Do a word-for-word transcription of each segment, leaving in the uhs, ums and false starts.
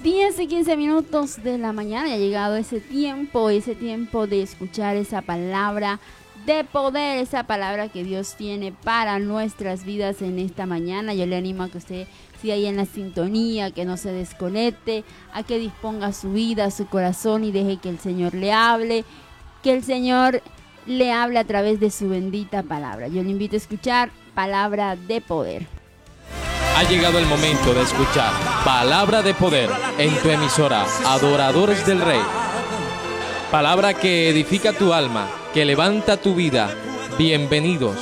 diez y quince minutos de la mañana. Ya ha llegado ese tiempo, ese tiempo de escuchar esa palabra de poder, esa palabra que Dios tiene para nuestras vidas en esta mañana. Yo le animo a que usted siga ahí en la sintonía, que no se desconecte, a que disponga su vida, su corazón y deje que el Señor le hable, que el Señor le hable a través de su bendita palabra. Yo le invito a escuchar palabra de poder. Ha llegado el momento de escuchar Palabra de Poder en tu emisora Adoradores del Rey. Palabra que edifica tu alma, que levanta tu vida. Bienvenidos.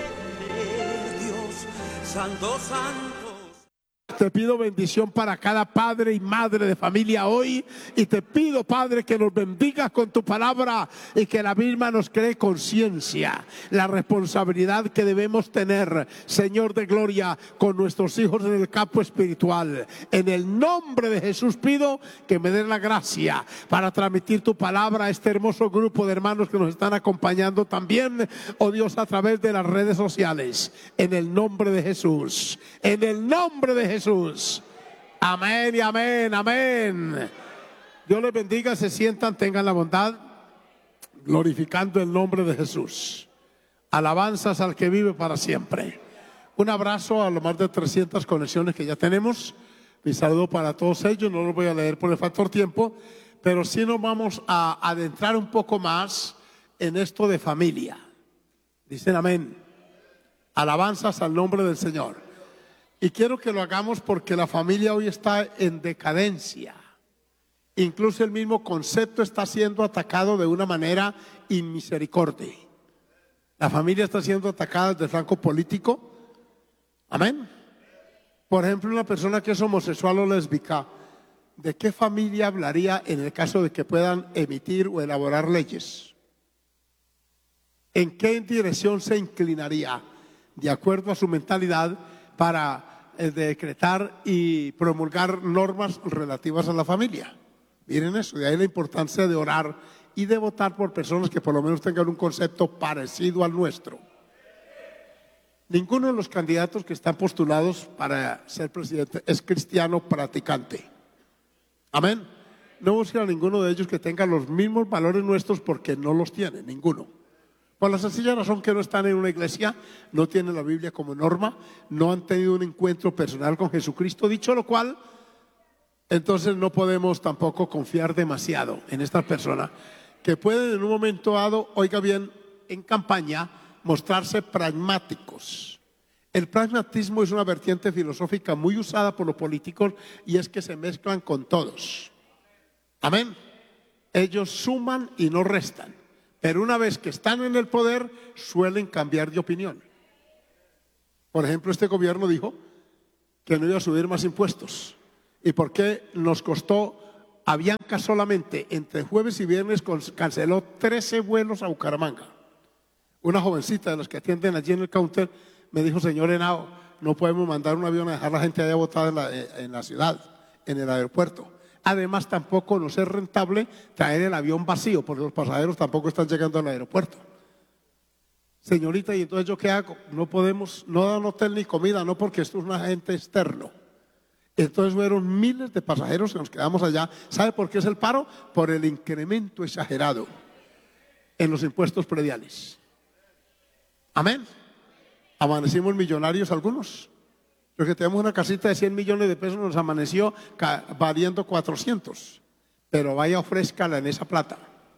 Te pido bendición para cada padre y madre de familia hoy, y te pido, Padre, que nos bendigas con tu palabra y que la misma nos cree conciencia, la responsabilidad que debemos tener, Señor de gloria, con nuestros hijos en el campo espiritual. En el nombre de Jesús pido que me den la gracia para transmitir tu palabra a este hermoso grupo de hermanos que nos están acompañando también, oh Dios, a través de las redes sociales. En el nombre de Jesús, en el nombre de Jesús. Amén y amén, amén. Dios les bendiga, se sientan, tengan la bondad, glorificando el nombre de Jesús. Alabanzas al que vive para siempre. Un abrazo a los más de trescientas conexiones que ya tenemos. Mi saludo para todos ellos, no los voy a leer por el factor tiempo, pero sí nos vamos a adentrar un poco más en esto de familia. Dicen amén. Alabanzas al nombre del Señor. Y quiero que lo hagamos porque la familia hoy está en decadencia. Incluso el mismo concepto está siendo atacado de una manera inmisericordia. La familia está siendo atacada desde el flanco político. Amén. Por ejemplo, una persona que es homosexual o lésbica, ¿de qué familia hablaría en el caso de que puedan emitir o elaborar leyes? ¿En qué dirección se inclinaría de acuerdo a su mentalidad para decretar y promulgar normas relativas a la familia? Miren eso, de ahí la importancia de orar y de votar por personas que por lo menos tengan un concepto parecido al nuestro. Ninguno de los candidatos que están postulados para ser presidente es cristiano practicante. Amén. No buscan a ninguno de ellos que tenga los mismos valores nuestros, porque no los tiene, ninguno. Por la sencilla razón que no están en una iglesia, no tienen la Biblia como norma, no han tenido un encuentro personal con Jesucristo, dicho lo cual, entonces no podemos tampoco confiar demasiado en estas personas que pueden en un momento dado, oiga bien, en campaña, mostrarse pragmáticos. El pragmatismo es una vertiente filosófica muy usada por los políticos, y es que se mezclan con todos. Amén. Ellos suman y no restan. Pero una vez que están en el poder, suelen cambiar de opinión. Por ejemplo, este gobierno dijo que no iba a subir más impuestos. ¿Y por qué nos costó? Avianca solamente entre jueves y viernes canceló trece vuelos a Bucaramanga. Una jovencita de las que atienden allí en el counter me dijo: señor Henao, no podemos mandar un avión a dejar a la gente allá botada en la, en la ciudad, en el aeropuerto. Además, tampoco nos es rentable traer el avión vacío, porque los pasajeros tampoco están llegando al aeropuerto. Señorita, ¿y entonces yo qué hago? No podemos, no dan hotel ni comida, no, porque esto es un agente externo. Entonces fueron miles de pasajeros que nos quedamos allá. ¿Sabe por qué es el paro? Por el incremento exagerado en los impuestos prediales. Amén. Amanecimos millonarios algunos. Los que tenemos una casita de cien millones de pesos nos amaneció valiendo cuatrocientos. Pero vaya, ofrézcala en esa plata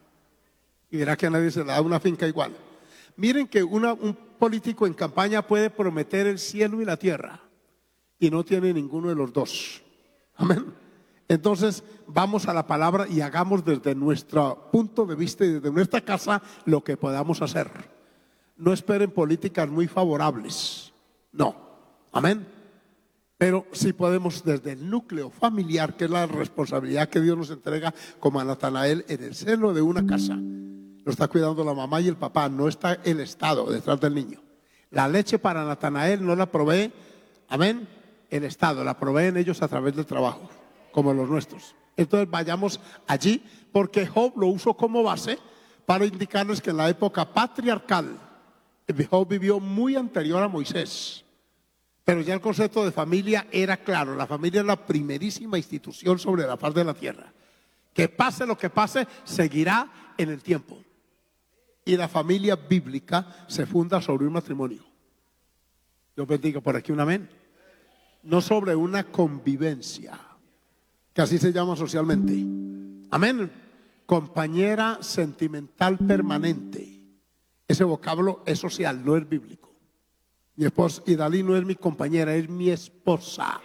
y verá que a nadie se le da una finca igual. Miren que una, un político en campaña puede prometer el cielo y la tierra y no tiene ninguno de los dos. Amén. Entonces vamos a la palabra y hagamos desde nuestro punto de vista y desde nuestra casa lo que podamos hacer. No esperen políticas muy favorables. No. Amén. Pero sí podemos desde el núcleo familiar, que es la responsabilidad que Dios nos entrega, como a Natanael, en el seno de una casa. Lo está cuidando la mamá y el papá, no está el Estado detrás del niño. La leche para Natanael no la provee, amén, el Estado, la proveen ellos a través del trabajo, como los nuestros. Entonces vayamos allí, porque Job lo usó como base para indicarles que en la época patriarcal, Job vivió muy anterior a Moisés. Pero ya el concepto de familia era claro. La familia es la primerísima institución sobre la faz de la tierra. Que pase lo que pase, seguirá en el tiempo. Y la familia bíblica se funda sobre un matrimonio. Dios bendiga por aquí un amén. No sobre una convivencia, que así se llama socialmente. Amén. Compañera sentimental permanente. Ese vocablo es social, no es bíblico. Mi esposa Idalí no es mi compañera, es mi esposa.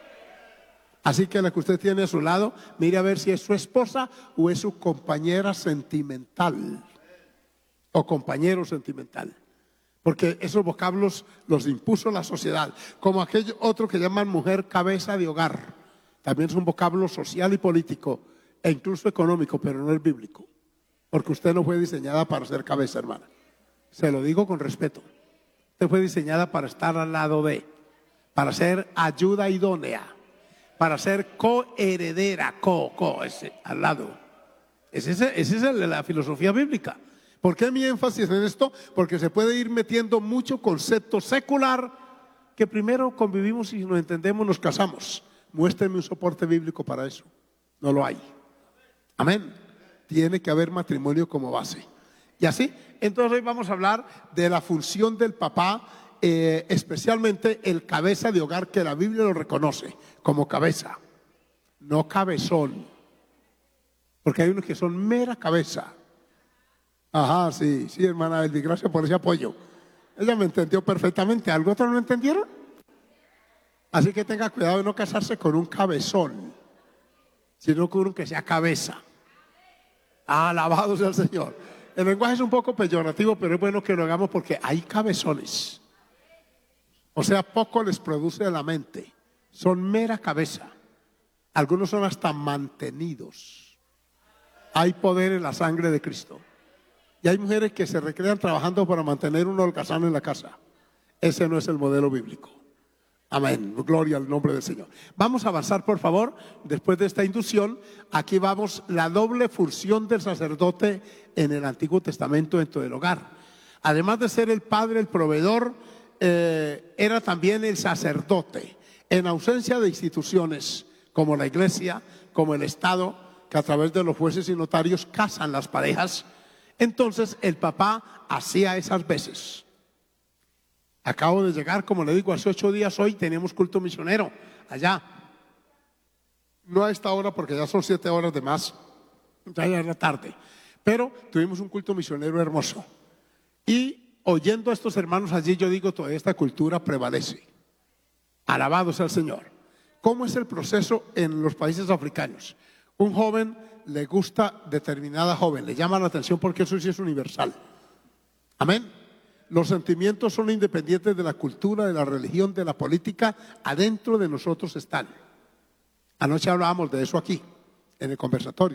Así que la que usted tiene a su lado, mire a ver si es su esposa o es su compañera sentimental o compañero sentimental. Porque esos vocablos los impuso la sociedad, como aquel otro que llaman mujer cabeza de hogar. También es un vocablo social y político e incluso económico, pero no es bíblico. Porque usted no fue diseñada para ser cabeza, hermana. Se lo digo con respeto. Usted fue diseñada para estar al lado de, para ser ayuda idónea, para ser coheredera, co, co, ese, al lado. Esa es, ese es el, la filosofía bíblica. ¿Por qué mi énfasis en esto? Porque se puede ir metiendo mucho concepto secular que primero convivimos y nos entendemos, nos casamos. Muéstreme un soporte bíblico para eso. No lo hay. Amén. Tiene que haber matrimonio como base. Y así, entonces hoy vamos a hablar de la función del papá, eh, especialmente el cabeza de hogar, que la Biblia lo reconoce como cabeza, no cabezón. Porque hay unos que son mera cabeza. Ajá, sí, sí, hermana Elvi, gracias por ese apoyo. Ella me entendió perfectamente. ¿Algo otro no entendieron? Así que tenga cuidado de no casarse con un cabezón, sino con uno que sea cabeza. Alabado sea el Señor. El lenguaje es un poco peyorativo, pero es bueno que lo hagamos porque hay cabezones. O sea, poco les produce la mente. Son mera cabeza. Algunos son hasta mantenidos. Hay poder en la sangre de Cristo. Y hay mujeres que se recrean trabajando para mantener un holgazán en la casa. Ese no es el modelo bíblico. Amén. Gloria al nombre del Señor. Vamos a avanzar, por favor. Después de esta inducción, aquí vamos la doble función del sacerdote en el Antiguo Testamento dentro del hogar. Además de ser el padre, el proveedor, eh, era también el sacerdote. En ausencia de instituciones como la iglesia, como el Estado, que a través de los jueces y notarios casan las parejas, entonces el papá hacía esas veces. Acabo de llegar, como le digo, hace ocho días hoy tenemos culto misionero allá. No a esta hora porque ya son siete horas de más, ya es la tarde. Pero tuvimos un culto misionero hermoso. Y oyendo a estos hermanos allí, yo digo, toda esta cultura prevalece. Alabado sea el Señor. ¿Cómo es el proceso en los países africanos? Un joven le gusta determinada joven, le llama la atención porque eso sí es universal. Amén. Los sentimientos son independientes de la cultura, de la religión, de la política. Adentro de nosotros están. Anoche hablábamos de eso aquí, en el conversatorio.